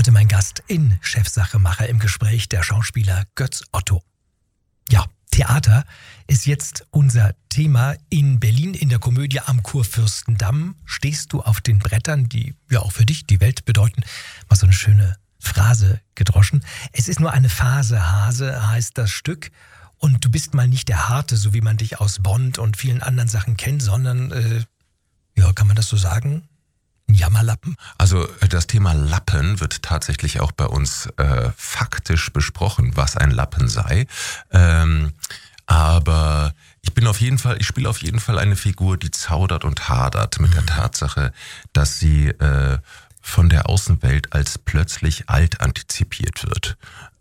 Heute mein Gast in Chefsachemacher im Gespräch, der Schauspieler Götz Otto. Ja, Theater ist jetzt unser Thema. In Berlin in der Komödie am Kurfürstendamm stehst du auf den Brettern, die ja auch für dich die Welt bedeuten. Mal so eine schöne Phrase gedroschen. Es ist nur eine Phase, Hase heißt das Stück. Und du bist mal nicht der Harte, so wie man dich aus Bond und vielen anderen Sachen kennt, sondern, ja, kann man das so sagen? Ein Jammerlappen? Also das Thema Lappen wird tatsächlich auch bei uns faktisch besprochen, was ein Lappen sei. Aber ich spiele auf jeden Fall eine Figur, die zaudert und hadert mit der Tatsache, dass sie von der Außenwelt als plötzlich alt antizipiert wird.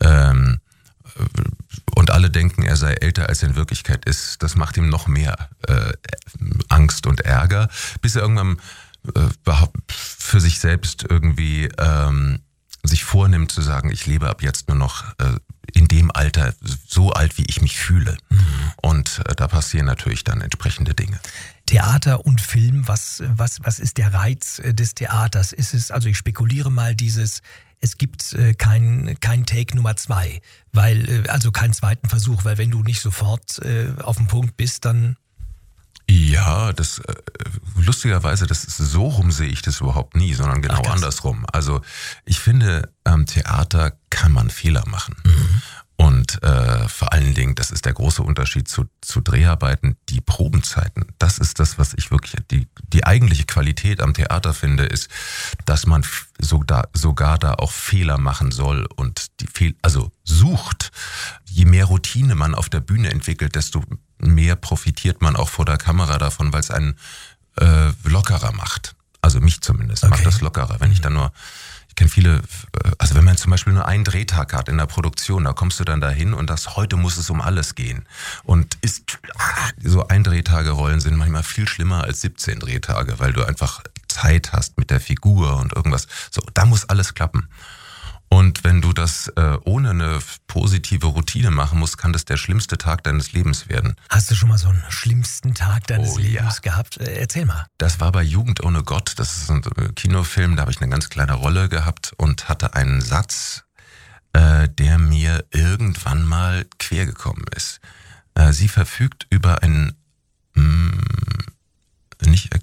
Und alle denken, er sei älter, als er in Wirklichkeit ist. Das macht ihm noch mehr Angst und Ärger, bis er irgendwann für sich selbst irgendwie sich vornimmt zu sagen, ich lebe ab jetzt nur noch in dem Alter so alt, wie ich mich fühle. Und da passieren natürlich dann entsprechende Dinge. Theater und Film, was ist der Reiz des Theaters? Ist es, also ich spekuliere mal, es gibt kein Take Nummer 2, also keinen zweiten Versuch, weil wenn du nicht sofort auf dem Punkt bist, dann... Ja, lustigerweise, so rum sehe ich das überhaupt nie, sondern genau andersrum. Also ich finde, am Theater kann man Fehler machen. Und vor allen Dingen, das ist der große Unterschied zu Dreharbeiten, die Probenzeiten. Das ist das, was ich wirklich, die eigentliche Qualität am Theater finde, ist, dass man sogar da auch Fehler machen soll und sucht. Je mehr Routine man auf der Bühne entwickelt, desto mehr profitiert man auch vor der Kamera davon, weil es einen lockerer macht. Also mich zumindest macht das lockerer. Wenn ich dann nur, ich kenne viele, also wenn man zum Beispiel nur einen Drehtag hat in der Produktion, da kommst du dann dahin und heute muss es um alles gehen. Und so Drehtage-Rollen sind manchmal viel schlimmer als 17 Drehtage, weil du einfach Zeit hast mit der Figur und irgendwas. So, da muss alles klappen. Und wenn du das ohne eine positive Routine machen musst, kann das der schlimmste Tag deines Lebens werden. Hast du schon mal so einen schlimmsten Tag deines Lebens gehabt? Erzähl mal. Das war bei Jugend ohne Gott. Das ist ein Kinofilm, da habe ich eine ganz kleine Rolle gehabt und hatte einen Satz, der mir irgendwann mal quer gekommen ist. Sie verfügt über ein nicht